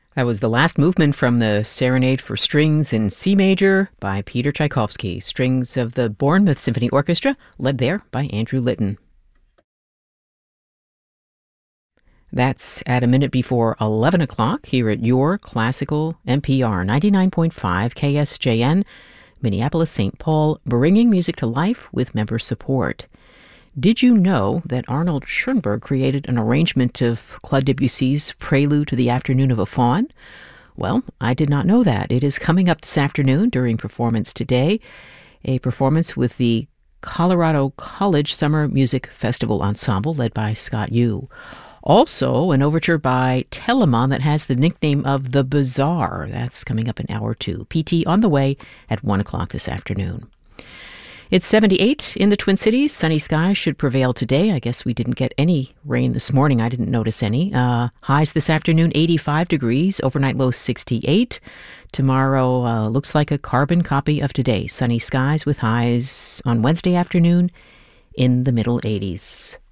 That was the last movement from the Serenade for Strings in C Major by Peter Tchaikovsky. Strings of the Bournemouth Symphony Orchestra, led there by Andrew Litton. That's at a minute before 11 o'clock here at your classical NPR 99.5 KSJN, Minneapolis, St. Paul, bringing music to life with member support. Did you know that Arnold Schoenberg created an arrangement of Claude Debussy's Prelude to the Afternoon of a Faun? Well, I did not know that. It is coming up this afternoon during Performance Today, a performance with the Colorado College Summer Music Festival Ensemble led by Scott Yu. Also, an overture by Telemann that has the nickname of The Bazaar. That's coming up in hour 2. PT on the way at 1 o'clock this afternoon. It's 78 in the Twin Cities. Sunny skies should prevail today. I guess we didn't get any rain this morning. I didn't notice any. Highs this afternoon, 85 degrees. Overnight low, 68. Tomorrow looks like a carbon copy of today. Sunny skies with highs on Wednesday afternoon in the middle 80s.